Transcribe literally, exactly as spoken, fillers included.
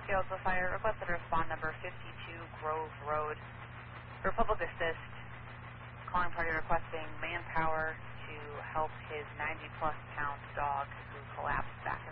Scalesville Fire, requested respond number fifty-two Grove Road. For public assist, calling party requesting manpower to help his ninety plus pound dog who collapsed back in